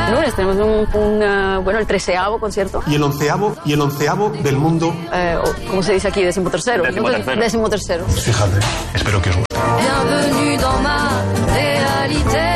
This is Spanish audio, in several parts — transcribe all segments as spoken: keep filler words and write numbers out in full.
Lunes tenemos un, un uh, bueno, el treceavo concierto. Y el onceavo, y el onceavo del mundo. Eh, ¿Cómo se dice aquí? Decimotercero. Decimotercero. Decimotercero. Pues fíjate, espero que os guste. Bienvenue dans ma réalité.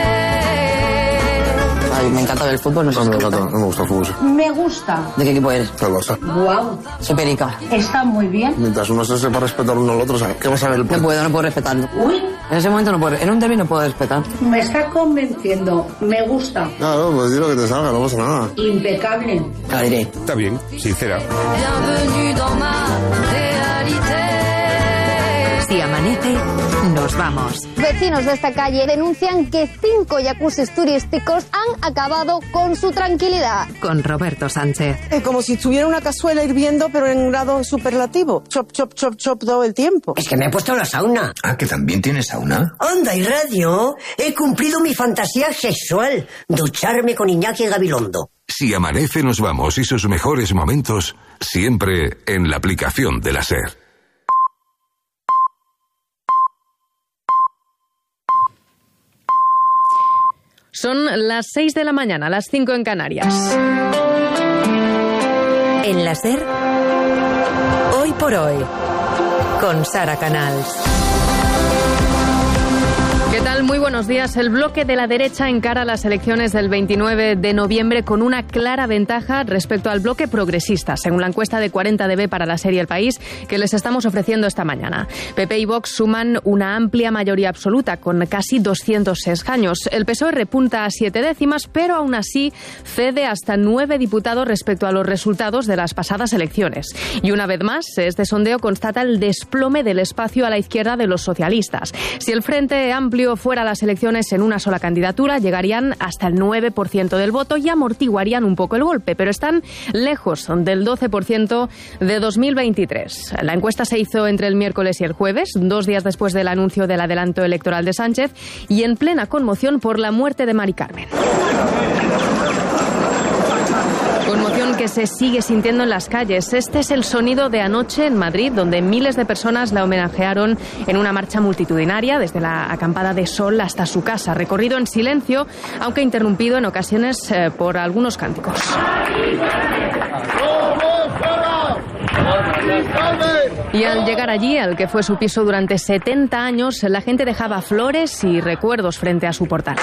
Ay, me encanta ver el fútbol, no sé. No, me encanta, no me gusta el fútbol. Me gusta. ¿De qué equipo eres? El Barça. Guau. Soy perica. Está muy bien. Mientras uno se sepa respetar uno al otro, ¿sabes? ¿Qué vas a ver? El No puedo, no puedo respetarlo. Uy, En ese momento no puedo, en un derbi no puedo respetar. me está convenciendo. Me gusta. Claro, pues di lo que te salga, no pasa nada. Impecable. La diré. Está bien, sincera. Bienvenue dans ma réalité. Si amanece, nos vamos. Vecinos de esta calle denuncian que cinco jacuzzis turísticos han acabado con su tranquilidad. Con Roberto Sánchez. Es como si estuviera una cazuela hirviendo, pero en un grado superlativo. Chop, chop, chop, chop todo el tiempo. Es que me he puesto la sauna. Ah, que también tienes sauna. Anda y radio. He cumplido mi fantasía sexual. Ducharme con Iñaki Gabilondo. Si amanece, nos vamos y sus mejores momentos siempre en la aplicación de la SER. Son las seis de la mañana, las cinco en Canarias. En la SER, hoy por hoy, con Sara Canals. ¿Qué tal? Muy buenos días. El bloque de la derecha encara las elecciones del veintinueve de noviembre con una clara ventaja respecto al bloque progresista, según la encuesta de cuarenta D B para la serie El País que les estamos ofreciendo esta mañana. P P y Vox suman una amplia mayoría absoluta, con casi doscientos escaños. El P S O E repunta a siete décimas, pero aún así cede hasta nueve diputados respecto a los resultados de las pasadas elecciones. Y una vez más, este sondeo constata el desplome del espacio a la izquierda de los socialistas. Si el Frente Amplio fuera a las elecciones en una sola candidatura, llegarían hasta el nueve por ciento del voto y amortiguarían un poco el golpe, pero están lejos del doce por ciento de dos mil veintitrés. La encuesta se hizo entre el miércoles y el jueves, dos días después del anuncio del adelanto electoral de Sánchez y en plena conmoción por la muerte de Mari Carmen. Conmoción que se sigue sintiendo en las calles. Este es el sonido de anoche en Madrid, donde miles de personas la homenajearon en una marcha multitudinaria desde la acampada de Sol hasta su casa. Recorrido en silencio, aunque interrumpido en ocasiones eh, por algunos cánticos. Y al llegar allí, al que fue su piso durante setenta años, la gente dejaba flores y recuerdos frente a su portal.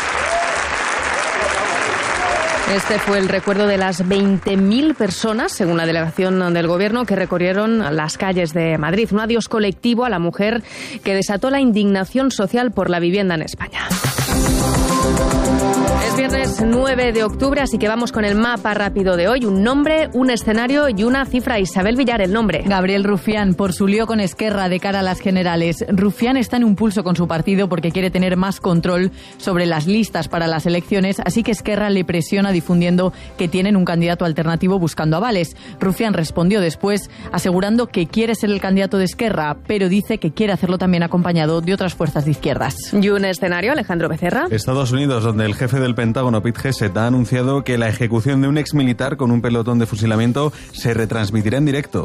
Este fue el recuerdo de las veinte mil personas, según la delegación del Gobierno, que recorrieron las calles de Madrid. Un adiós colectivo a la mujer que desató la indignación social por la vivienda en España. Es viernes nueve de octubre, así que vamos con el mapa rápido de hoy. Un nombre, un escenario y una cifra. Isabel Villar, el nombre. Gabriel Rufián, por su lío con Esquerra de cara a las generales. Rufián está en un pulso con su partido porque quiere tener más control sobre las listas para las elecciones, así que Esquerra le presiona difundiendo que tienen un candidato alternativo buscando avales. Rufián respondió después asegurando que quiere ser el candidato de Esquerra, pero dice que quiere hacerlo también acompañado de otras fuerzas de izquierdas. Y un escenario, Alejandro Becerra. Estados Unidos, donde el jefe del Pentágono, Pete Hegseth, ha anunciado que la ejecución de un exmilitar con un pelotón de fusilamiento se retransmitirá en directo.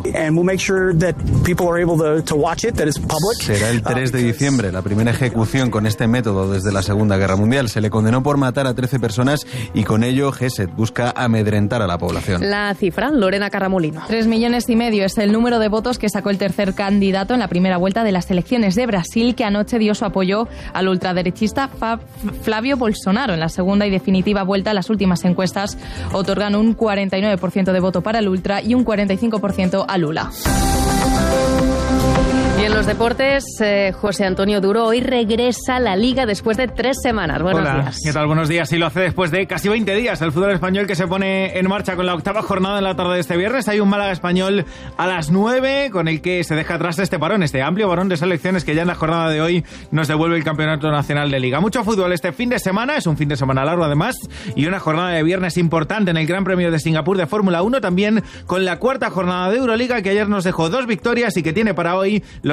Será el tres de diciembre, la primera ejecución con este método desde la Segunda Guerra Mundial. Se le condenó por matar a trece personas y con ello Hegseth busca amedrentar a la población. La cifra, Lorena Carramolino. Tres millones y medio es el número de votos que sacó el tercer candidato en la primera vuelta de las elecciones de Brasil, que anoche dio su apoyo al ultraderechista Flavio Bolsonaro. En la segunda y definitiva vuelta, las últimas encuestas otorgan un cuarenta y nueve por ciento de voto para el ultra y un cuarenta y cinco por ciento a Lula. Y en los deportes, eh, José Antonio Duro, hoy regresa la Liga después de tres semanas. Buenos Hola, días. ¿Qué tal? Buenos días. Y lo hace después de casi veinte días. El fútbol español que se pone en marcha con la octava jornada en la tarde de este viernes. Hay un Málaga Español a las nueve, con el que se deja atrás este parón, este amplio parón de selecciones que ya en la jornada de hoy nos devuelve el Campeonato Nacional de Liga. Mucho fútbol este fin de semana, es un fin de semana largo además, y una jornada de viernes importante en el Gran Premio de Singapur de Fórmula uno, también con la cuarta jornada de Euroliga, que ayer nos dejó dos victorias y que tiene para hoy los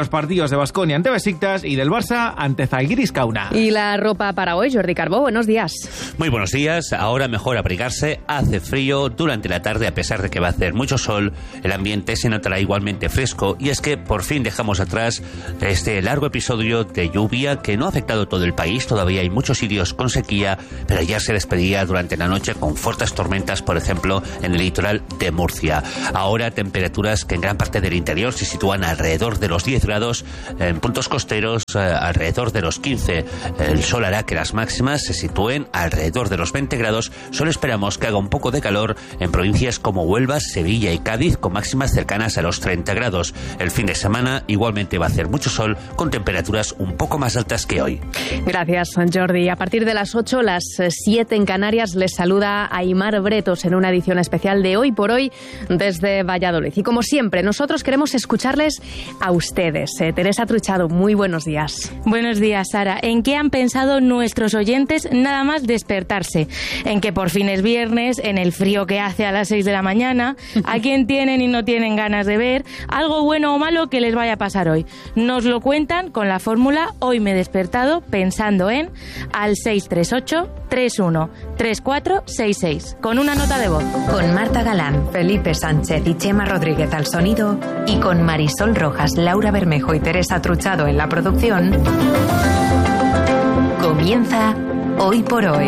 los partidos de Baskonia ante Besiktas y del Barça ante Zalgiris Kauna. Y la ropa para hoy, Jordi Carbó, buenos días. Muy buenos días, ahora mejor abrigarse, hace frío durante la tarde a pesar de que va a hacer mucho sol, el ambiente se notará igualmente fresco y es que por fin dejamos atrás este largo episodio de lluvia que no ha afectado todo el país, todavía hay muchos sitios con sequía, pero ya se despedía durante la noche con fuertes tormentas, por ejemplo, en el litoral de Murcia. Ahora temperaturas que en gran parte del interior se sitúan alrededor de los diez grados, en puntos costeros eh, alrededor de los quince. El sol hará que las máximas se sitúen alrededor de los veinte grados. Solo esperamos que haga un poco de calor en provincias como Huelva, Sevilla y Cádiz, con máximas cercanas a los treinta grados. El fin de semana igualmente va a hacer mucho sol, con temperaturas un poco más altas que hoy. Gracias, Jordi. A partir de las ocho, las siete en Canarias, les saluda Aimar Bretos en una edición especial de Hoy por Hoy desde Valladolid. Y como siempre, nosotros queremos escucharles a ustedes. Eh, Teresa Truchado, muy buenos días. Buenos días, Sara. ¿En qué han pensado nuestros oyentes nada más despertarse? En que por fin es viernes, en el frío que hace a las seis de la mañana, a quién tienen y no tienen ganas de ver, algo bueno o malo que les vaya a pasar hoy. Nos lo cuentan con la fórmula Hoy me he despertado pensando en al seis tres ocho, tres uno, tres cuatro seis seis, con una nota de voz. Con Marta Galán, Felipe Sánchez y Chema Rodríguez al sonido y con Marisol Rojas, Laura Bermejo y Teresa Truchado en la producción, comienza Hoy por Hoy.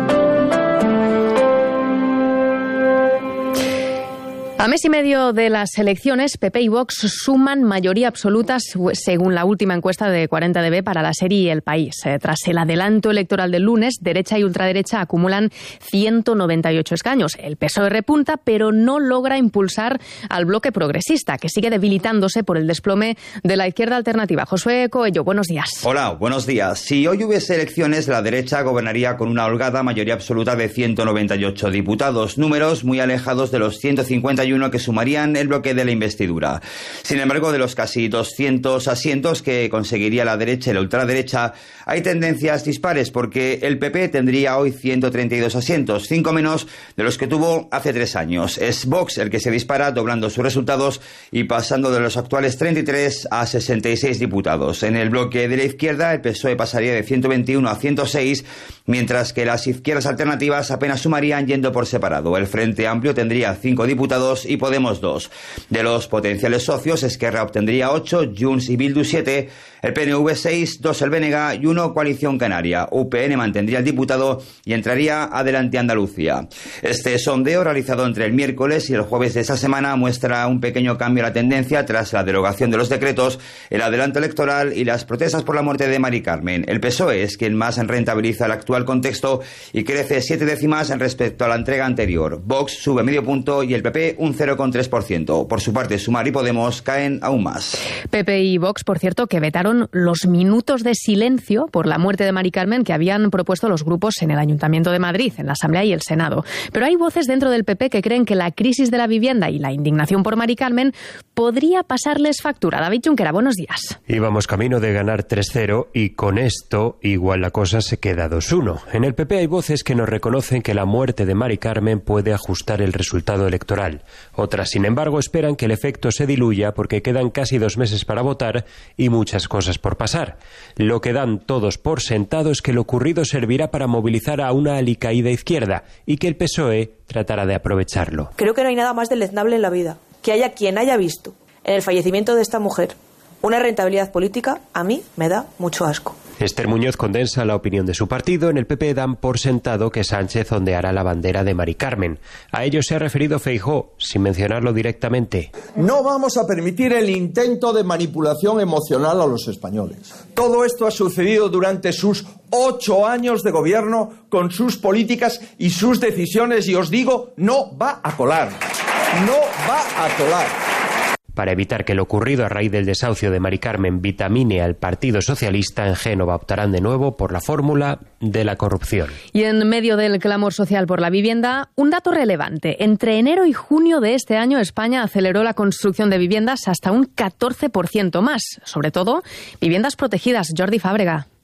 A mes y medio de las elecciones, P P y Vox suman mayoría absoluta según la última encuesta de cuarenta D B para la serie El País. Tras el adelanto electoral del lunes, derecha y ultraderecha acumulan ciento noventa y ocho escaños. El P S O E repunta, pero no logra impulsar al bloque progresista, que sigue debilitándose por el desplome de la izquierda alternativa. Josué Coello, buenos días. Hola, buenos días. Si hoy hubiese elecciones, la derecha gobernaría con una holgada mayoría absoluta de ciento noventa y ocho diputados, números muy alejados de los ciento cincuenta y uno que sumarían el bloque de la investidura. Sin embargo, de los casi doscientos asientos que conseguiría la derecha y la ultraderecha, hay tendencias dispares porque el P P tendría hoy ciento treinta y dos asientos, cinco menos de los que tuvo hace tres años. Es Vox el que se dispara, doblando sus resultados y pasando de los actuales treinta y tres a sesenta y seis diputados. En el bloque de la izquierda, el P S O E pasaría de ciento veintiuno a ciento seis, mientras que las izquierdas alternativas apenas sumarían yendo por separado. El Frente Amplio tendría cinco diputados y Podemos dos. De los potenciales socios, Esquerra obtendría ocho, Junts y Bildu siete, el P N V seis, dos el B N G y uno Coalición Canaria. U P N mantendría el diputado y entraría Adelante Andalucía. Este sondeo, realizado entre el miércoles y el jueves de esta semana, muestra un pequeño cambio en la tendencia tras la derogación de los decretos, el adelanto electoral y las protestas por la muerte de Mari Carmen. El P S O E es quien más rentabiliza el actual contexto y crece siete décimas en respecto a la entrega anterior. Vox sube medio punto y el P P un cero coma tres por ciento. Por su parte, Sumar y Podemos caen aún más. P P y Vox, por cierto, que vetaron los minutos de silencio por la muerte de Mari Carmen que habían propuesto los grupos en el Ayuntamiento de Madrid, en la Asamblea y el Senado. Pero hay voces dentro del P P que creen que la crisis de la vivienda y la indignación por Mari Carmen podría pasarles factura. David Junquera, buenos días. Íbamos camino de ganar tres cero y con esto igual la cosa se queda dos uno. En el P P hay voces que nos reconocen que la muerte de Mari Carmen puede ajustar el resultado electoral. Otras, sin embargo, esperan que el efecto se diluya porque quedan casi dos meses para votar y muchas cosas por pasar. Lo que dan todos por sentado es que lo ocurrido servirá para movilizar a una alicaída izquierda y que el P S O E tratará de aprovecharlo. Creo que no hay nada más deleznable en la vida. Que haya quien haya visto en el fallecimiento de esta mujer una rentabilidad política, a mí me da mucho asco. Esther Muñoz condensa la opinión de su partido. En el P P dan por sentado que Sánchez ondeará la bandera de Mari Carmen. A ello se ha referido Feijóo, sin mencionarlo directamente. No vamos a permitir el intento de manipulación emocional a los españoles. Todo esto ha sucedido durante sus ocho años de gobierno, con sus políticas y sus decisiones, y os digo, no va a colar. No va a colar. Para evitar que lo ocurrido a raíz del desahucio de Mari Carmen vitamine al Partido Socialista, en Génova optarán de nuevo por la fórmula de la corrupción. Y en medio del clamor social por la vivienda, un dato relevante. Entre enero y junio de este año, España aceleró la construcción de viviendas hasta un catorce por ciento más. Sobre todo, viviendas protegidas. Jordi Fábrega.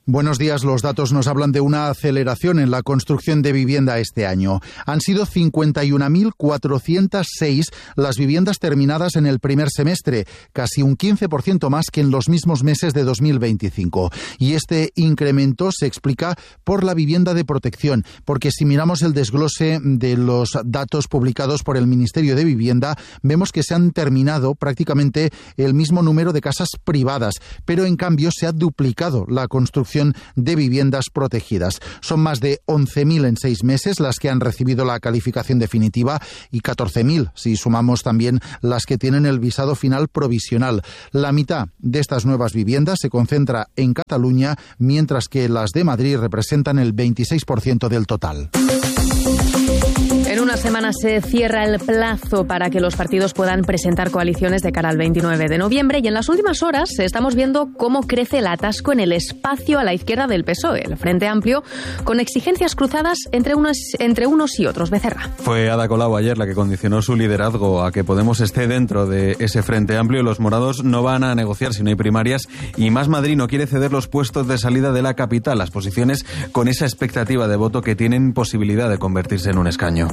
Buenos días. Los datos nos hablan de una aceleración en la construcción de vivienda este año. Han sido cincuenta y una mil cuatrocientas seis las viviendas terminadas en el primer semestre, casi un quince por ciento más que en los mismos meses de dos mil veinticinco. Y este incremento se explica por la vivienda de protección, porque si miramos el desglose de los datos publicados por el Ministerio de Vivienda, vemos que se han terminado prácticamente el mismo número de casas privadas, pero en cambio se ha duplicado la construcción de viviendas protegidas. Son más de once mil en seis meses las que han recibido la calificación definitiva y catorce mil si sumamos también las que tienen el visado final provisional. La mitad de estas nuevas viviendas se concentra en Cataluña, mientras que las de Madrid representan el veintiséis por ciento del total. En una semana se cierra el plazo para que los partidos puedan presentar coaliciones de cara al veintinueve de noviembre y en las últimas horas estamos viendo cómo crece el atasco en el espacio a la izquierda del P S O E, el Frente Amplio, con exigencias cruzadas entre unos, entre unos y otros. Becerra. Fue Ada Colau ayer la que condicionó su liderazgo a que Podemos esté dentro de ese Frente Amplio. Los morados no van a negociar si no hay primarias y Más Madrid no quiere ceder los puestos de salida de la capital, las posiciones con esa expectativa de voto que tienen posibilidad de convertirse en un escaño.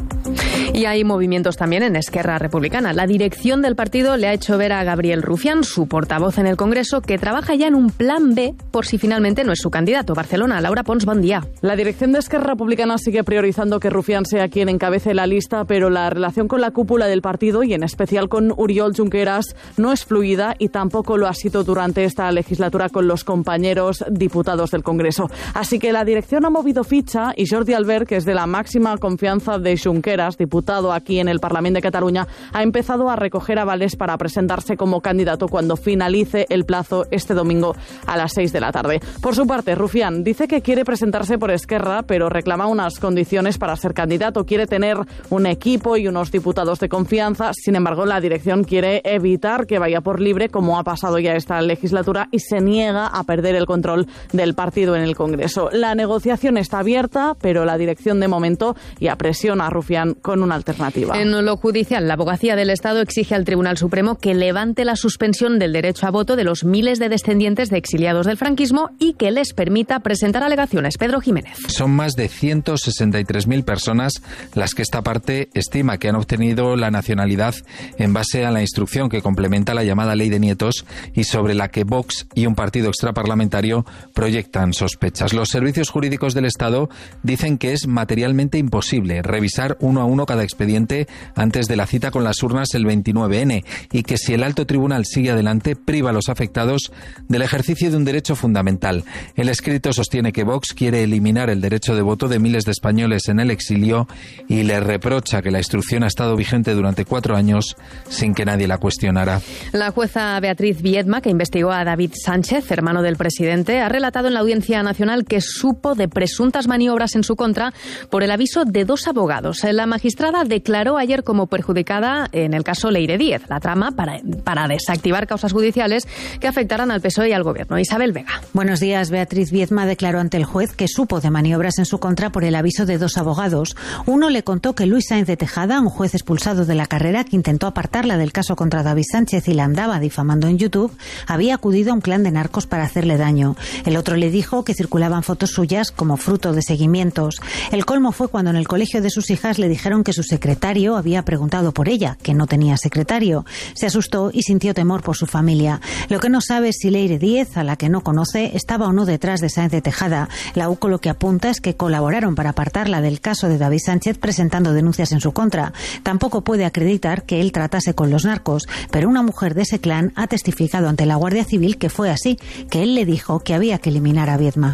Y hay movimientos también en Esquerra Republicana. La dirección del partido le ha hecho ver a Gabriel Rufián, su portavoz en el Congreso, que trabaja ya en un plan B por si finalmente no es su candidato. Barcelona, Laura Pons, bon día. La dirección de Esquerra Republicana sigue priorizando que Rufián sea quien encabece la lista, pero la relación con la cúpula del partido y en especial con Oriol Junqueras no es fluida y tampoco lo ha sido durante esta legislatura con los compañeros diputados del Congreso. Así que la dirección ha movido ficha y Jordi Albert, que es de la máxima confianza de Junqueras, diputado aquí en el Parlamento de Cataluña, ha empezado a recoger avales para presentarse como candidato cuando finalice el plazo este domingo a las seis de la tarde. Por su parte, Rufián dice que quiere presentarse por Esquerra, pero reclama unas condiciones para ser candidato. Quiere tener un equipo y unos diputados de confianza. Sin embargo, la dirección quiere evitar que vaya por libre, como ha pasado ya esta legislatura, y se niega a perder el control del partido en el Congreso. La negociación está abierta, pero la dirección de momento ya presiona a Rufián con una alternativa. En lo judicial, la Abogacía del Estado exige al Tribunal Supremo que levante la suspensión del derecho a voto de los miles de descendientes de exiliados del franquismo y que les permita presentar alegaciones. Pedro Jiménez. Son más de ciento sesenta y tres mil personas las que esta parte estima que han obtenido la nacionalidad en base a la instrucción que complementa la llamada Ley de Nietos y sobre la que Vox y un partido extraparlamentario proyectan sospechas. Los servicios jurídicos del Estado dicen que es materialmente imposible revisar uno a uno cada expediente antes de la cita con las urnas el veintinueve ene y que si el alto tribunal sigue adelante priva a los afectados del ejercicio de un derecho fundamental. El escrito sostiene que Vox quiere eliminar el derecho de voto de miles de españoles en el exilio y le reprocha que la instrucción ha estado vigente durante cuatro años sin que nadie la cuestionara. La jueza Beatriz Biedma, que investigó a David Sánchez, hermano del presidente, ha relatado en la Audiencia Nacional que supo de presuntas maniobras en su contra por el aviso de dos abogados. La magistrada declaró ayer como perjudicada en el caso Leire Díez, la trama para, para desactivar causas judiciales que afectaran al P S O E y al Gobierno. Isabel Vega. Buenos días. Beatriz Biedma declaró ante el juez que supo de maniobras en su contra por el aviso de dos abogados. Uno le contó que Luis Sáenz de Tejada, un juez expulsado de la carrera que intentó apartarla del caso contra David Sánchez y la andaba difamando en YouTube, había acudido a un clan de narcos para hacerle daño. El otro le dijo que circulaban fotos suyas como fruto de seguimientos. El colmo fue cuando en el colegio de sus hijas le dijeron que su secretario había preguntado por ella, que no tenía secretario. Se asustó y sintió temor por su familia. Lo que no sabe es si Leire Díez, a la que no conoce, estaba o no detrás de Sáenz de Tejada. La U C O lo que apunta es que colaboraron para apartarla del caso de David Sánchez presentando denuncias en su contra. Tampoco puede acreditar que él tratase con los narcos, pero una mujer de ese clan ha testificado ante la Guardia Civil que fue así, que él le dijo que había que eliminar a Biedma.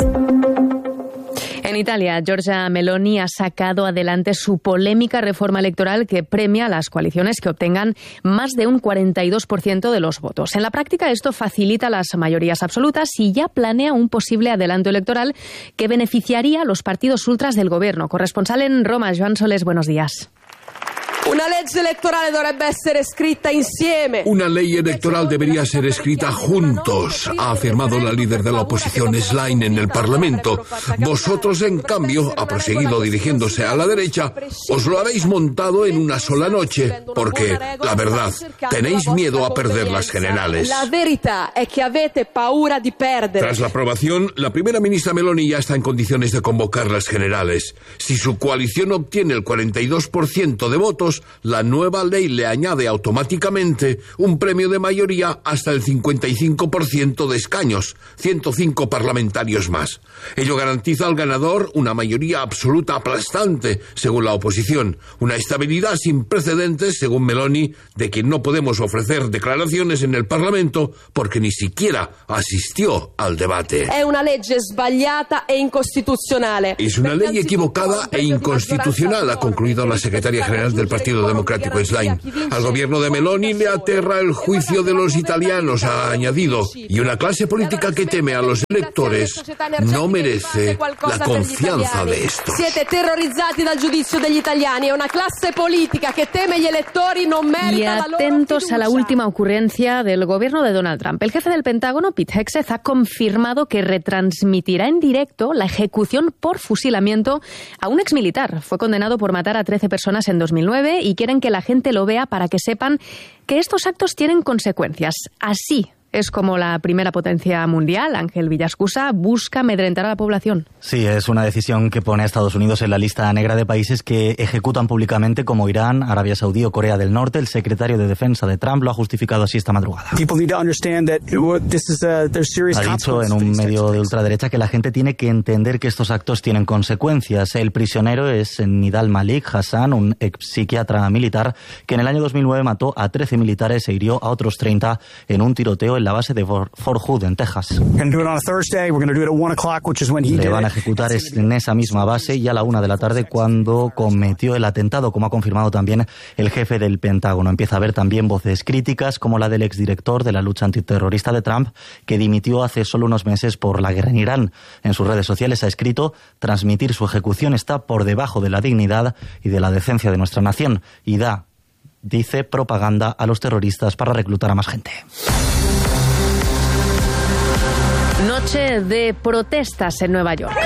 En Italia, Giorgia Meloni ha sacado adelante su polémica reforma electoral que premia a las coaliciones que obtengan más de un cuarenta y dos por ciento de los votos. En la práctica, esto facilita las mayorías absolutas y ya planea un posible adelanto electoral que beneficiaría a los partidos ultras del gobierno. Corresponsal en Roma, Joan Solés, buenos días. Una legge elettorale dovrebbe essere scritta insieme. Una ley electoral debería ser escrita juntos, ha afirmado la líder de la oposición Schlein en el Parlamento. Vosotros, en cambio, ha proseguido dirigiéndose a la derecha, os lo habéis montado en una sola noche, porque, la verdad, tenéis miedo a perder las generales. La verità è che avete paura di perdere. Tras la aprobación, la primera ministra Meloni ya está en condiciones de convocar las generales. Si su coalición obtiene el cuarenta y dos por ciento de votos, la nueva ley le añade automáticamente un premio de mayoría hasta el cincuenta y cinco por ciento de escaños, ciento cinco parlamentarios más. Ello garantiza al ganador una mayoría absoluta aplastante, según la oposición, una estabilidad sin precedentes, según Meloni, de quien no podemos ofrecer declaraciones en el Parlamento porque ni siquiera asistió al debate. È una legge sbagliata e incostituzionale. Es una ley equivocada e inconstitucional, ha concluido la secretaria general del Partido Democrático Schlein. Al gobierno de Meloni le aterra el juicio de los italianos, ha añadido, y una clase política que teme a los electores no merece la confianza de estos. Siete terrorizzati dal giudizio degli italiani. È una classe politica che teme gli elettori, non merita la loro Atentos a la última ocurrencia del gobierno de Donald Trump. El jefe del Pentágono, Pete Hegseth, ha confirmado que retransmitirá en directo la ejecución por fusilamiento a un exmilitar. Fue condenado por matar a trece personas en dos mil nueve y quieren que la gente lo vea para que sepan que estos actos tienen consecuencias. Así es como la primera potencia mundial, Ángel Villascusa, busca amedrentar a la población. Sí, es una decisión que pone a Estados Unidos en la lista negra de países que ejecutan públicamente, como Irán, Arabia Saudí o Corea del Norte. El secretario de Defensa de Trump lo ha justificado así esta madrugada. Ha dicho en un medio de ultraderecha que la gente tiene que entender que estos actos tienen consecuencias. El prisionero es Nidal Malik Hassan, un ex psiquiatra militar que en el año dos mil nueve mató a trece militares e hirió a otros treinta en un tiroteo en la base de Fort Hood, en Texas. Le van a ejecutar en esa misma base y a la una de la tarde cuando cometió el atentado, como ha confirmado también el jefe del Pentágono. Empieza a haber también voces críticas, como la del exdirector de la lucha antiterrorista de Trump, que dimitió hace solo unos meses por la guerra en Irán. En sus redes sociales ha escrito: transmitir su ejecución está por debajo de la dignidad y de la decencia de nuestra nación, y da, dice, propaganda a los terroristas para reclutar a más gente. Noche de protestas en Nueva York,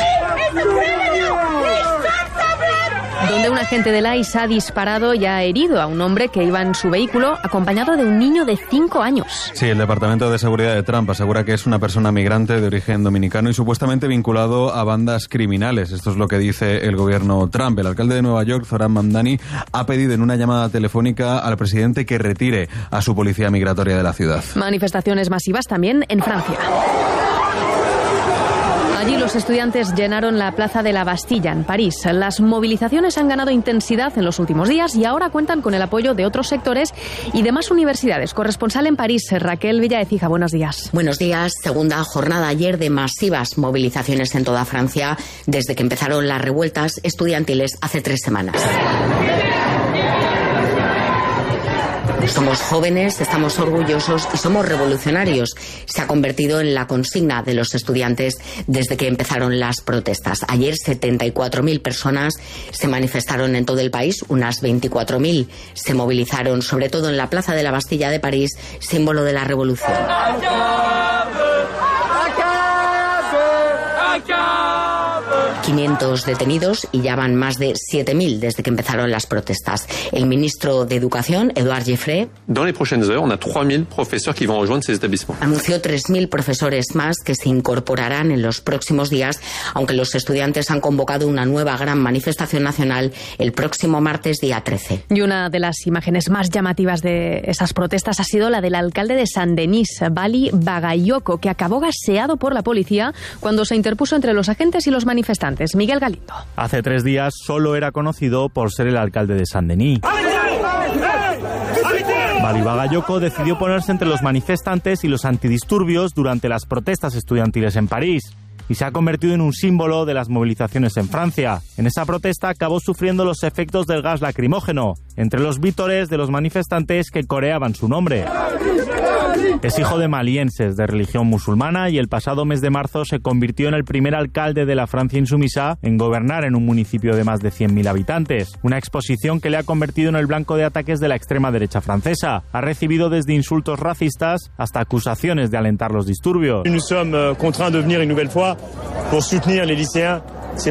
donde un agente del I C E ha disparado y ha herido a un hombre que iba en su vehículo acompañado de un niño de cinco años. Sí, el Departamento de Seguridad de Trump asegura que es una persona migrante de origen dominicano y supuestamente vinculado a bandas criminales. Esto es lo que dice el gobierno Trump. El alcalde de Nueva York, Zohran Mamdani, ha pedido en una llamada telefónica al presidente que retire a su policía migratoria de la ciudad. Manifestaciones masivas también en Francia. Allí los estudiantes llenaron la plaza de la Bastilla, en París. Las movilizaciones han ganado intensidad en los últimos días y ahora cuentan con el apoyo de otros sectores y de más universidades. Corresponsal en París, Raquel Villaecija, buenos días. Buenos días. Segunda jornada ayer de masivas movilizaciones en toda Francia desde que empezaron las revueltas estudiantiles hace tres semanas. Somos jóvenes, estamos orgullosos y somos revolucionarios. Se ha convertido en la consigna de los estudiantes desde que empezaron las protestas. Ayer setenta y cuatro mil personas se manifestaron en todo el país, unas veinticuatro mil se movilizaron, sobre todo en la Plaza de la Bastilla de París, símbolo de la revolución. quinientos detenidos y ya van más de siete mil desde que empezaron las protestas. El ministro de Educación, Édouard Geoffrey, anunció tres mil profesores más que se incorporarán en los próximos días, aunque los estudiantes han convocado una nueva gran manifestación nacional el próximo martes, día trece. Y una de las imágenes más llamativas de esas protestas ha sido la del alcalde de Saint-Denis, Bali Bagayoko, que acabó gaseado por la policía cuando se interpuso entre los agentes y los manifestantes. Miguel Galindo. Hace tres días solo era conocido por ser el alcalde de Saint-Denis. Bali Bagayoko decidió ponerse entre los manifestantes y los antidisturbios durante las protestas estudiantiles en París y se ha convertido en un símbolo de las movilizaciones en Francia. En esa protesta acabó sufriendo los efectos del gas lacrimógeno entre los vítores de los manifestantes que coreaban su nombre. Es hijo de malienses de religión musulmana y el pasado mes de marzo se convirtió en el primer alcalde de la Francia insumisa en gobernar en un municipio de más de cien mil habitantes. Una exposición que le ha convertido en el blanco de ataques de la extrema derecha francesa. Ha recibido desde insultos racistas hasta acusaciones de alentar los disturbios. Nous sommes contraints de venir une nouvelle fois pour soutenir les lycéens.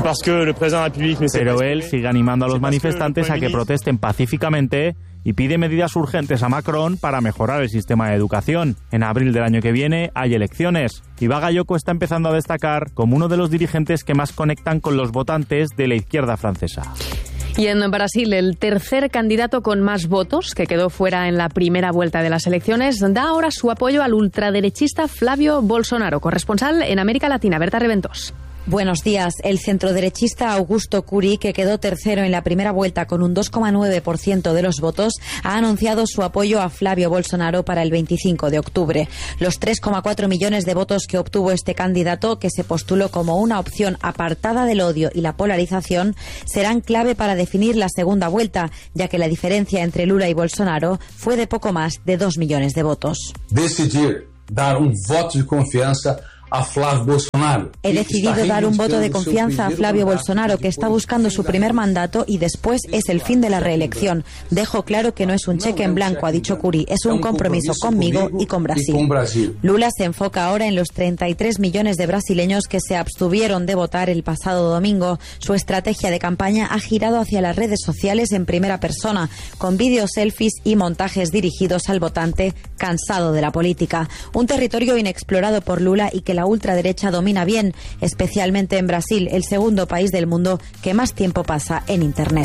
Pero él sigue animando a los manifestantes a que protesten pacíficamente y pide medidas urgentes a Macron para mejorar el sistema de educación. En abril del año que viene hay elecciones y Bagayoko está empezando a destacar como uno de los dirigentes que más conectan con los votantes de la izquierda francesa. Y en Brasil, el tercer candidato con más votos, que quedó fuera en la primera vuelta de las elecciones, da ahora su apoyo al ultraderechista Flavio Bolsonaro, corresponsal en América Latina. Berta Reventós. Buenos días. El centroderechista Augusto Curi, que quedó tercero en la primera vuelta con un dos coma nueve por ciento de los votos, ha anunciado su apoyo a Flavio Bolsonaro para el veinticinco de octubre. Los tres coma cuatro millones de votos que obtuvo este candidato, que se postuló como una opción apartada del odio y la polarización, serán clave para definir la segunda vuelta, ya que la diferencia entre Lula y Bolsonaro fue de poco más de dos millones de votos. Decidir dar un voto de confianza a Flavio Bolsonaro. He decidido dar un voto de confianza a Flavio Bolsonaro, que está buscando su primer mandato y después es el fin de la reelección. Dejo claro que no es un cheque en blanco, ha dicho Curi, es un compromiso conmigo y con Brasil. Lula se enfoca ahora en los treinta y tres millones de brasileños que se abstuvieron de votar el pasado domingo. Su estrategia de campaña ha girado hacia las redes sociales en primera persona, con vídeos, selfies y montajes dirigidos al votante cansado de la política. Un territorio inexplorado por Lula y que la La ultraderecha domina bien, especialmente en Brasil, el segundo país del mundo que más tiempo pasa en Internet.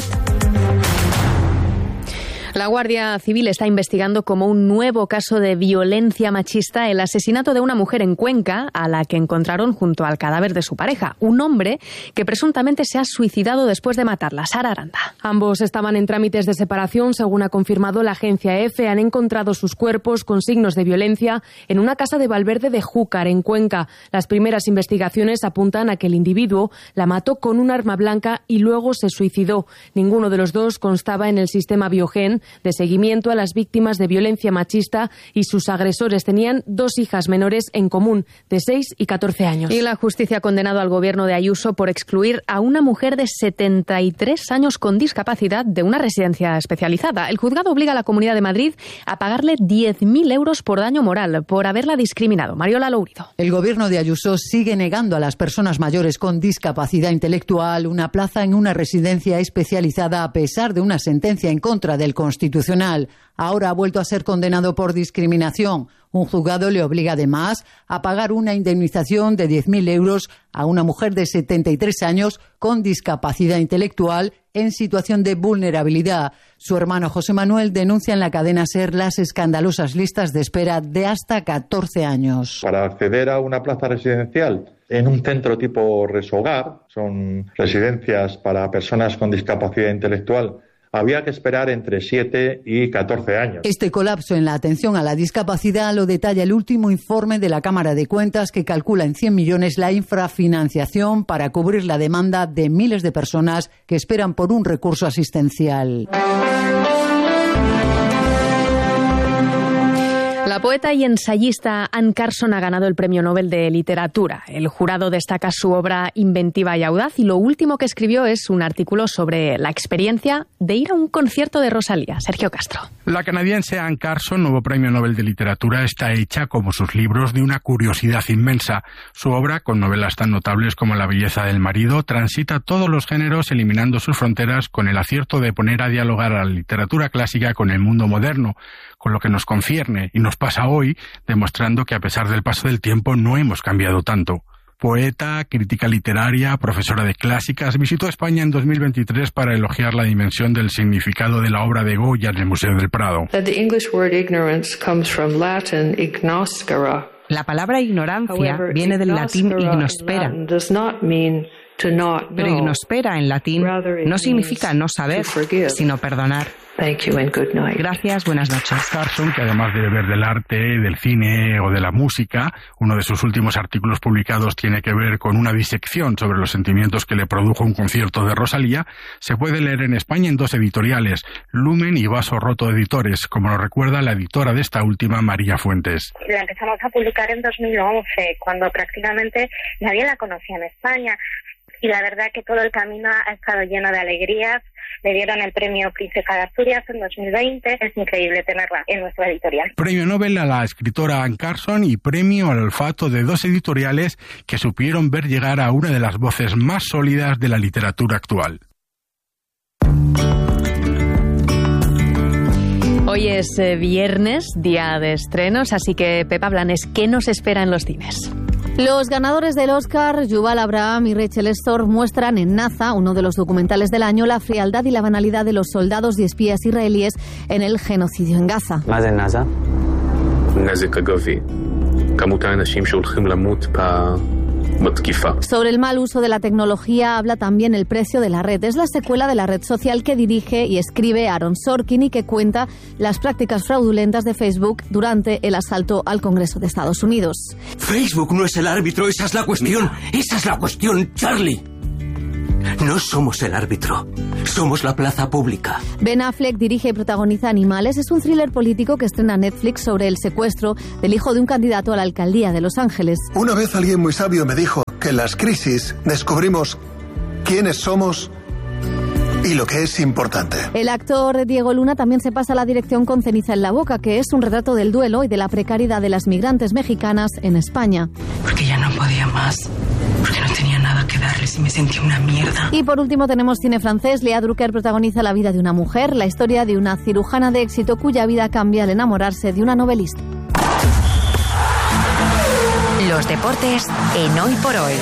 La Guardia Civil está investigando como un nuevo caso de violencia machista el asesinato de una mujer en Cuenca, a la que encontraron junto al cadáver de su pareja, un hombre que presuntamente se ha suicidado después de matarla. Sara Aranda. Ambos estaban en trámites de separación, según ha confirmado la agencia EFE. Han encontrado sus cuerpos con signos de violencia en una casa de Valverde de Júcar, en Cuenca. Las primeras investigaciones apuntan a que el individuo la mató con un arma blanca y luego se suicidó. Ninguno de los dos constaba en el sistema Biogen de seguimiento a las víctimas de violencia machista y sus agresores tenían dos hijas menores en común, de seis y catorce años. Y la justicia ha condenado al gobierno de Ayuso por excluir a una mujer de setenta y tres años con discapacidad de una residencia especializada. El juzgado obliga a la Comunidad de Madrid a pagarle diez mil euros por daño moral por haberla discriminado. Mariola Lourido. El gobierno de Ayuso sigue negando a las personas mayores con discapacidad intelectual una plaza en una residencia especializada a pesar de una sentencia en contra del Constitucional. Ahora ha vuelto a ser condenado por discriminación. Un juzgado le obliga además a pagar una indemnización de diez mil euros a una mujer de setenta y tres años con discapacidad intelectual en situación de vulnerabilidad. Su hermano José Manuel denuncia en la cadena SER las escandalosas listas de espera de hasta catorce años. Para acceder a una plaza residencial en un centro tipo Resogar, son residencias para personas con discapacidad intelectual, había que esperar entre siete y catorce años. Este colapso en la atención a la discapacidad lo detalla el último informe de la Cámara de Cuentas, que calcula en cien millones la infrafinanciación para cubrir la demanda de miles de personas que esperan por un recurso asistencial. La poeta y ensayista Anne Carson ha ganado el Premio Nobel de Literatura. El jurado destaca su obra inventiva y audaz y lo último que escribió es un artículo sobre la experiencia de ir a un concierto de Rosalía. Sergio Castro. La canadiense Anne Carson, nuevo Premio Nobel de Literatura, está hecha, como sus libros, de una curiosidad inmensa. Su obra, con novelas tan notables como La belleza del marido, transita todos los géneros eliminando sus fronteras con el acierto de poner a dialogar a la literatura clásica con el mundo moderno, con lo que nos concierne y nos pasa hoy, demostrando que a pesar del paso del tiempo no hemos cambiado tanto. Poeta, crítica literaria, profesora de clásicas, visitó España en dos mil veintitrés para elogiar la dimensión del significado de la obra de Goya en el Museo del Prado. La palabra ignorancia viene del latín ignospera, Preinospera en latín no significa no saber, sino perdonar. Gracias, buenas noches. Carson, que además de ver del arte, del cine o de la música, uno de sus últimos artículos publicados tiene que ver con una disección sobre los sentimientos que le produjo un concierto de Rosalía, se puede leer en España en dos editoriales, Lumen y Vaso Roto Editores, como nos recuerda la editora de esta última, María Fuentes. La empezamos a publicar en dos mil once, cuando prácticamente nadie la conocía en España. Y la verdad que todo el camino ha estado lleno de alegrías. Le dieron el premio Princesa de Asturias en dos mil veinte. Es increíble tenerla en nuestra editorial. Premio Nobel a la escritora Anne Carson y premio al olfato de dos editoriales que supieron ver llegar a una de las voces más sólidas de la literatura actual. Hoy es eh, viernes, día de estrenos, así que Pepa Blanes, ¿qué nos espera en los cines? Los ganadores del Oscar, Yuval Abraham y Rachel Estor, muestran en Naza, uno de los documentales del año, la frialdad y la banalidad de los soldados y espías israelíes en el genocidio en Gaza. Más en Naza. Sobre el mal uso de la tecnología habla también El precio de la red. Es la secuela de la red social que dirige y escribe Aaron Sorkin y que cuenta las prácticas fraudulentas de Facebook durante el asalto al Congreso de Estados Unidos. Facebook no es el árbitro, esa es la cuestión. Esa es la cuestión, Charlie. No somos el árbitro, somos la plaza pública. Ben Affleck dirige y protagoniza Animales. Es un thriller político que estrena Netflix sobre el secuestro del hijo de un candidato a la alcaldía de Los Ángeles. Una vez alguien muy sabio me dijo que en las crisis descubrimos quiénes somos y lo que es importante. El actor Diego Luna también se pasa a la dirección con Ceniza en la boca, que es un retrato del duelo y de la precariedad de las migrantes mexicanas en España. Porque ya no podía más. Porque no tenía nada que darles y me sentía una mierda. Y por último tenemos cine francés. Lea Drucker protagoniza la vida de una mujer, la historia de una cirujana de éxito cuya vida cambia al enamorarse de una novelista. Los deportes en Hoy por Hoy.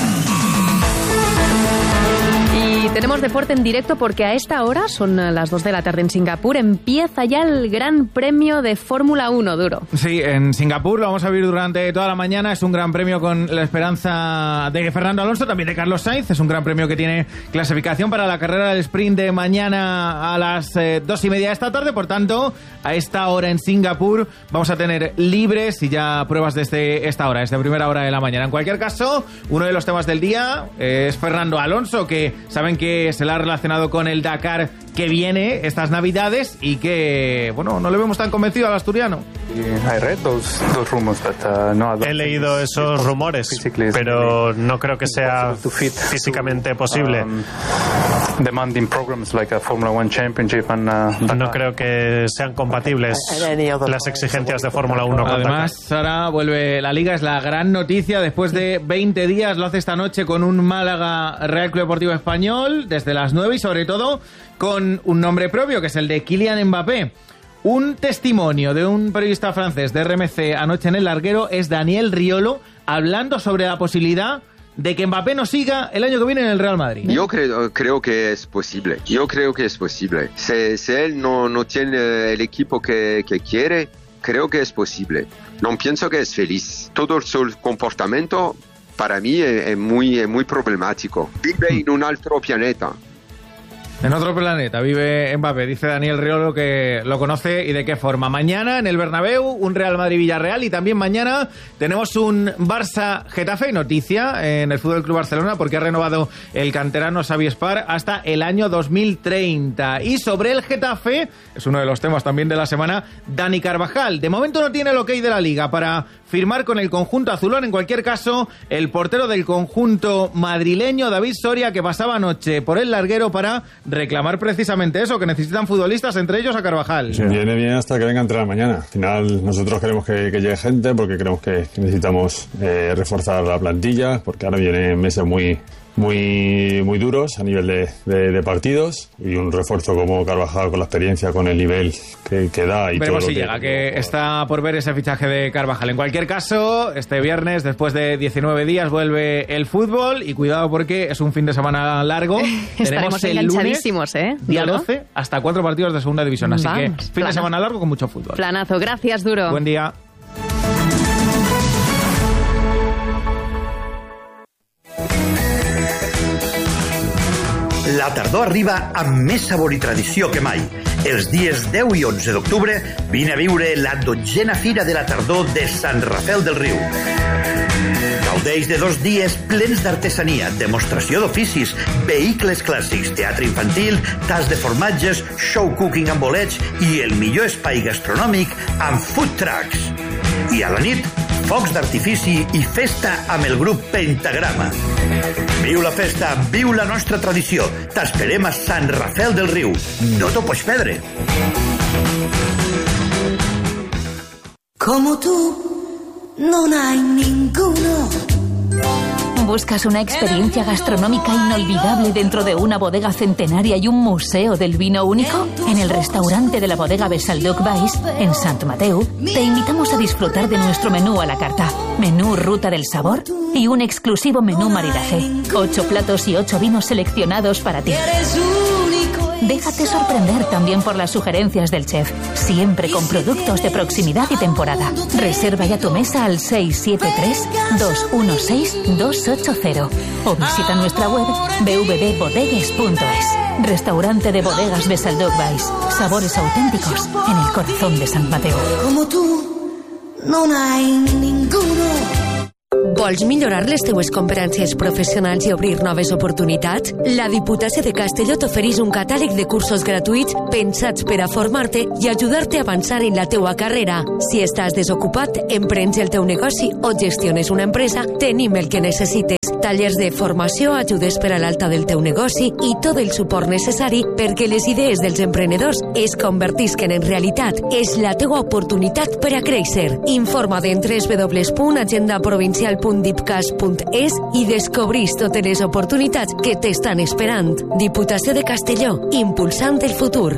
Y tenemos deporte en directo porque a esta hora, son las dos de la tarde en Singapur, empieza ya el Gran Premio de Fórmula uno, Duro. Sí, en Singapur lo vamos a vivir durante toda la mañana. Es un gran premio con la esperanza de Fernando Alonso, también de Carlos Sainz. Es un gran premio que tiene clasificación para la carrera del sprint de mañana a las eh, dos y media de esta tarde. Por tanto, a esta hora en Singapur vamos a tener libres y ya pruebas desde esta hora, desde primera hora de la mañana. En cualquier caso, uno de los temas del día es Fernando Alonso, que saben que se la ha relacionado con el Dakar que viene estas navidades y que, bueno, no le vemos tan convencido al asturiano. He leído esos rumores, pero no creo que sea físicamente posible. No creo que sean compatibles las exigencias de Fórmula uno. Además, ahora vuelve la Liga, es la gran noticia. Después de veinte días, lo hace esta noche con un Málaga Real Club Deportivo Español, desde las nueve y sobre todo con un nombre propio, que es el de Kylian Mbappé. Un testimonio de un periodista francés de R M C anoche en El Larguero es Daniel Riolo, hablando sobre la posibilidad de que Mbappé no siga el año que viene en el Real Madrid. Yo creo, creo que es posible. Yo creo que es posible. Si, si él no, no tiene el equipo que, que quiere, creo que es posible. No pienso que es feliz. Todo su comportamiento para mí es, es, muy, es muy problemático. Vive en un otro planeta. En otro planeta vive Mbappé, dice Daniel Riolo, que lo conoce y de qué forma. Mañana en el Bernabéu, un Real Madrid-Villarreal, y también mañana tenemos un Barça-Getafe, noticia en el Fútbol Club Barcelona, porque ha renovado el canterano Xavi Espar hasta el año dos mil treinta. Y sobre el Getafe, es uno de los temas también de la semana, Dani Carvajal. De momento no tiene el ok de la Liga para firmar con el conjunto azulón. En cualquier caso, el portero del conjunto madrileño, David Soria, que pasaba anoche por El Larguero para reclamar precisamente eso, que necesitan futbolistas, entre ellos a Carvajal. Sí, viene bien hasta que venga a entrenar mañana. Al final nosotros queremos que, que llegue gente porque creemos que necesitamos eh, reforzar la plantilla, porque ahora vienen meses muy muy muy duros a nivel de, de, de partidos, y un refuerzo como Carvajal con la experiencia, con el nivel que, que da y veremos todo si lo que, llega, que está por ver ese fichaje de Carvajal. En cualquier caso, este viernes, después de diecinueve días, vuelve el fútbol, y cuidado porque es un fin de semana largo. Estaremos enganchadísimos, ¿eh? Día doce, hasta cuatro partidos de segunda división, así Vamos, que fin planazo. de semana largo con mucho fútbol. Planazo, gracias, Duro. Buen día. La tardor arriba amb més sabor i tradició que mai. Els dies deu i onze d'octubre vine a viure la dotzena Fira de la Tardor de Sant Rafel del Riu. Gaudeix de dos dies plens d'artesania, demostració d'oficis, vehicles clàssics, teatre infantil, tas de formatges, show cooking amb bolets i el millor espai gastronòmic amb food trucks. I a la nit, focs d'artifici i festa amb el grup Pentagrama. Viu la festa, viu la nostra tradició. T'esperem a Sant Rafel del Riu. No t'ho pots perdre. Como tú, no hay ninguno. ¿Buscas una experiencia gastronómica inolvidable dentro de una bodega centenaria y un museo del vino único? En el restaurante de la bodega Besalduc Baix, en Sant Mateu, te invitamos a disfrutar de nuestro menú a la carta, menú Ruta del Sabor y un exclusivo menú maridaje. Ocho platos y ocho vinos seleccionados para ti. Déjate sorprender también por las sugerencias del chef, siempre con productos de proximidad y temporada. Reserva ya tu mesa al seis siete tres, dos uno seis, dos ocho cero o visita nuestra web w w w punto bodegues punto es. Restaurante de Bodegas Besalduc Baix. Sabores auténticos en el corazón de Sant Mateu. Como tú, no hay ninguno. Vols millorar les teues competències professionals i obrir noves oportunitats? La Diputació de Castelló t'ofereix un catàleg de cursos gratuïts pensats per a formar-te i ajudar-te a avançar en la teua carrera. Si estàs desocupat, emprens el teu negoci o gestiones una empresa, tenim el que necessites. Tallers de formació, ajudes per a l'alta del teu negoci i tot el suport necessari perquè les idees dels emprenedors es convertisquen en realitat. És la teua oportunitat per a créixer. Informa't en w w w punt agenda provincial punt dipcas punt es i descobrís totes les oportunitats que t'estan esperant. Diputació de Castelló, impulsant el futur.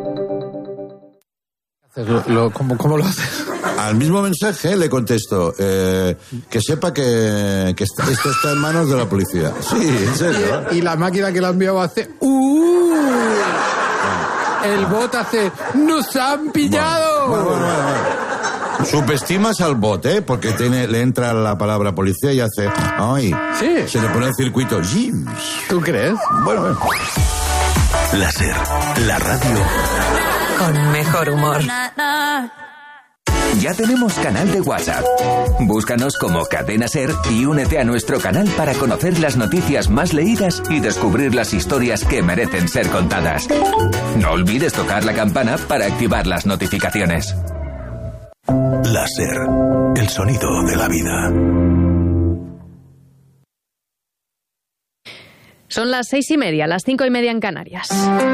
Lo, lo, ¿cómo, ¿Cómo lo haces? Al mismo mensaje le contesto, eh, que sepa que, que esto está en manos de la policía. Sí, en serio. Y, y la máquina que la ha enviado hace... ¡Uh! El bot hace... ¡Nos han pillado! Bueno, bueno, bueno, bueno. Subestimas al bot, ¿eh? Porque tiene, le entra la palabra policía y hace... ¡Ay! Sí. Se le pone el circuito. ¿Tú crees? Bueno, bueno. Láser, la radio... con mejor humor. Ya tenemos canal de WhatsApp. Búscanos como Cadena Ser y únete a nuestro canal para conocer las noticias más leídas y descubrir las historias que merecen ser contadas. No olvides tocar la campana para activar las notificaciones. Láser, el sonido de la vida. Son las seis y media, las cinco y media en Canarias.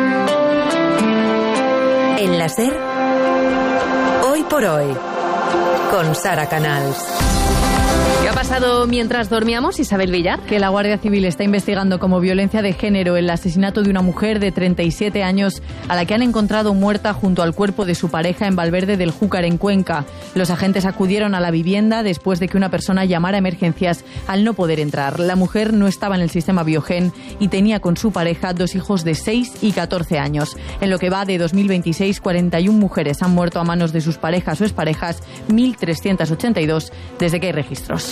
En la SER, Hoy por Hoy, con Sara Canals. ¿Qué ha pasado mientras dormíamos, Isabel Villar? Que la Guardia Civil está investigando como violencia de género el asesinato de una mujer de treinta y siete años a la que han encontrado muerta junto al cuerpo de su pareja en Valverde del Júcar, en Cuenca. Los agentes acudieron a la vivienda después de que una persona llamara a emergencias al no poder entrar. La mujer no estaba en el sistema Biogen y tenía con su pareja dos hijos de seis y catorce años. En lo que va de dos mil veintiséis, cuarenta y una mujeres han muerto a manos de sus parejas o exparejas, mil trescientos ochenta y dos desde que hay registros.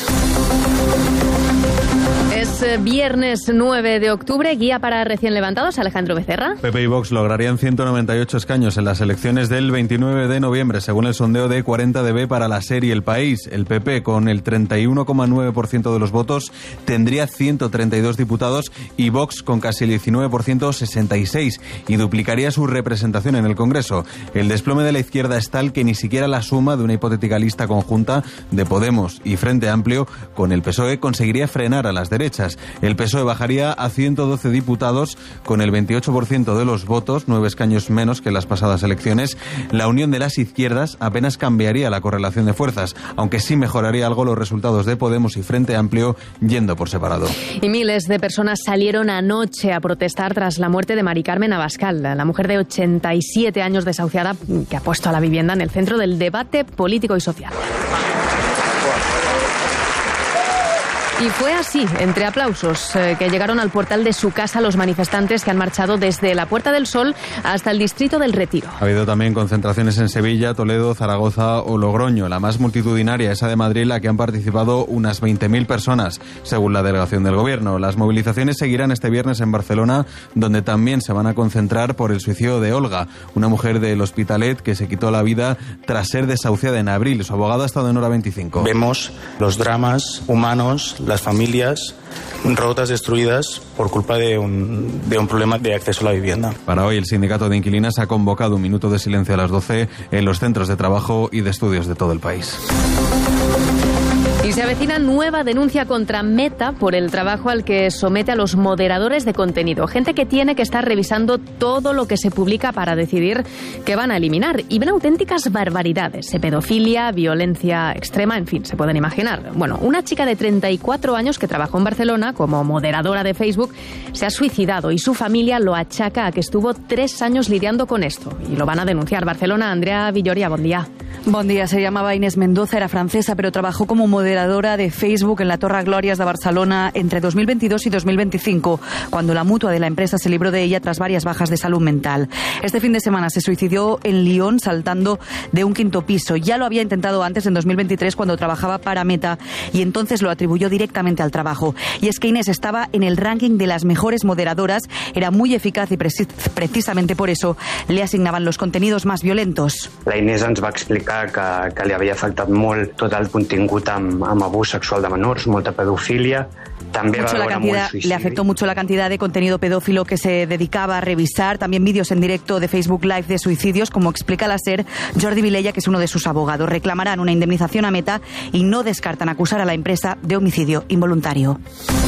Es viernes nueve de octubre, guía para recién levantados, Alejandro Becerra. P P y Vox lograrían ciento noventa y ocho escaños en las elecciones del veintinueve de noviembre, según el sondeo de cuarenta D B para la serie El País. El P P, con el treinta y uno coma nueve por ciento de los votos, tendría ciento treinta y dos diputados y Vox, con casi el diecinueve por ciento, sesenta y seis, y duplicaría su representación en el Congreso. El desplome de la izquierda es tal que ni siquiera la suma de una hipotética lista conjunta de Podemos y Frente Amplio con el P S O E conseguiría frenar a las derechas. El P S O E bajaría a ciento doce diputados con el veintiocho por ciento de los votos, nueve escaños menos que en las pasadas elecciones. La unión de las izquierdas apenas cambiaría la correlación de fuerzas, aunque sí mejoraría algo los resultados de Podemos y Frente Amplio yendo por separado. Y miles de personas salieron anoche a protestar tras la muerte de Mari Carmen Abascal, la mujer de ochenta y siete años desahuciada que ha puesto a la vivienda en el centro del debate político y social. Y fue así, entre aplausos, eh, que llegaron al portal de su casa los manifestantes que han marchado desde la Puerta del Sol hasta el distrito del Retiro. Ha habido también concentraciones en Sevilla, Toledo, Zaragoza o Logroño. La más multitudinaria, esa de Madrid, la que han participado unas veinte mil personas, según la delegación del Gobierno. Las movilizaciones seguirán este viernes en Barcelona, donde también se van a concentrar por el suicidio de Olga, una mujer del Hospitalet que se quitó la vida tras ser desahuciada en abril. Su abogado ha estado en Hora veinticinco. Vemos los dramas humanos, las familias rotas, destruidas por culpa de un, de un problema de acceso a la vivienda. Para hoy el sindicato de inquilinas ha convocado un minuto de silencio a las doce en los centros de trabajo y de estudios de todo el país. Y se avecina nueva denuncia contra Meta por el trabajo al que somete a los moderadores de contenido. Gente que tiene que estar revisando todo lo que se publica para decidir qué van a eliminar. Y ven auténticas barbaridades. Pedofilia, violencia extrema, en fin, se pueden imaginar. Bueno, una chica de treinta y cuatro años que trabajó en Barcelona como moderadora de Facebook se ha suicidado y su familia lo achaca a que estuvo tres años lidiando con esto. Y lo van a denunciar. Barcelona, Andrea Villoria, buen día. Bon dia, se llamaba Inés Mendoza, era francesa, pero trabajó como moderadora de Facebook en la Torre Glorias de Barcelona entre dos mil veintidós y dos mil veinticinco, cuando la mutua de la empresa se libró de ella tras varias bajas de salud mental. Este fin de semana se suicidó en Lyon saltando de un quinto piso. Ya lo había intentado antes, en dos mil veintitrés, cuando trabajaba para Meta, y entonces lo atribuyó directamente al trabajo. Y es que Inés estaba en el ranking de las mejores moderadoras, era muy eficaz y precis- precisamente por eso le asignaban los contenidos más violentos. La Inés ens va explicar que, que li havia afectat molt tot el contingut amb, amb abús sexual de menors, molta pedofilia. També Mucho va la haver cantidad, molt suïcidi. le afectó mucho la cantidad de contenido pedófilo que se dedicaba a revisar, también vídeos en directo de Facebook Live de suicidios, como explica la SER Jordi Vilella, que es uno de sus abogados. Reclamarán una indemnización a Meta y no descartan acusar a la empresa de homicidio involuntario.